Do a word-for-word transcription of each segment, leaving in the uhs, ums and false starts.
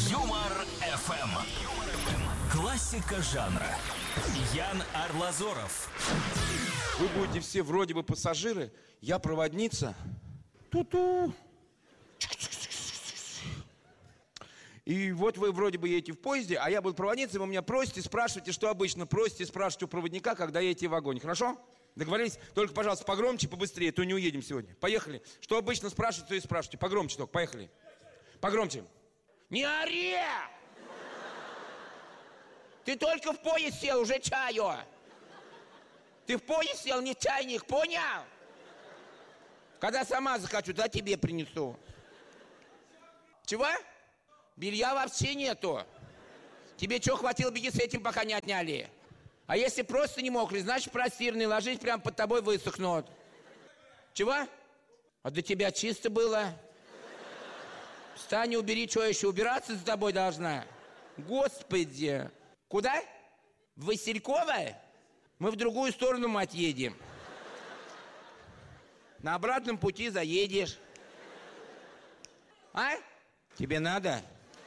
Юмор эф эм. Классика жанра. Ян Арлазоров. Вы будете все вроде бы пассажиры, я проводница. Ту-ту. И вот вы вроде бы едете в поезде, а я буду проводницей, вы меня просите, спрашиваете, что обычно просите, спрашиваете у проводника, когда едете в вагоне. Хорошо? Договорились? Только, пожалуйста, погромче, побыстрее, то не уедем сегодня. Поехали. Что обычно спрашиваете, то и спрашивайте. Погромче только, поехали. Погромче. Не ори! Ты только в поезд сел, уже чаю. Ты в поезд сел, не чайник, понял? Когда сама захочу, да тебе принесу. Чего? Белья вообще нету. Тебе что, хватило, беги с этим, пока не отняли. А если просто не мокрый, значит простирный, ложись прямо под тобой, высохнут. Чего? А для тебя чисто было. Встань и убери, что еще, убираться за тобой должна? Господи. Куда? В Васильково? Мы в другую сторону, мать, едем. На обратном пути заедешь. А? Тебе надо?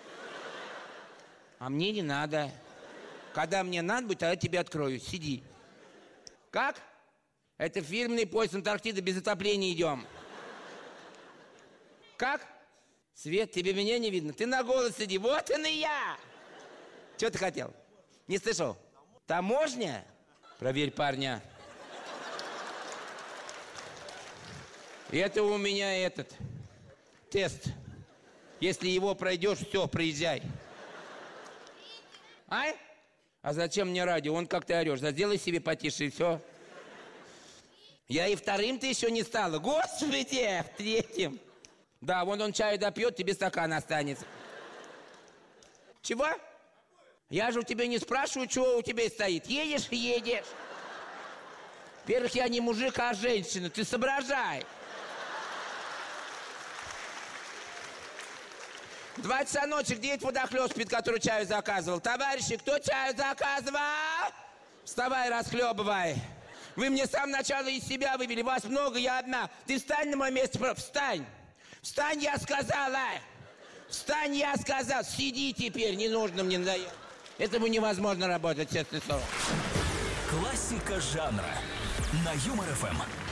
А мне не надо. Когда мне надо будет, тогда тебе открою. Сиди. Как? Это фирменный поезд Антарктиды, без отопления идем. Как? Свет, тебе меня не видно. Ты на голос сиди. Вот он и я. Что ты хотел? Не слышал? Таможня? Проверь парня. Это у меня этот тест. Если его пройдешь, все, проезжай. А? А зачем мне радио? Он как ты орешь. Да сделай себе потише и все. Я и вторым-то еще не стала. Господи, в третьем. Да, вон он чаю допьет, тебе стакан останется. Чего? Я же у тебя не спрашиваю, что у тебя стоит. Едешь и едешь. Во-первых, я не мужик, а женщина. Ты соображай. Два часа ночи, где этот водохлёб спит, который чаю заказывал? Товарищи, кто чаю заказывал? Вставай, расхлебывай. Вы мне с самого начала из себя вывели. Вас много, я одна. Ты встань на мое место. Встань. Встань, я сказала. Встань, я сказал. Сиди теперь, не нужно мне надоело. Этому невозможно работать, честное слово. Классика жанра на Юмор эф эм.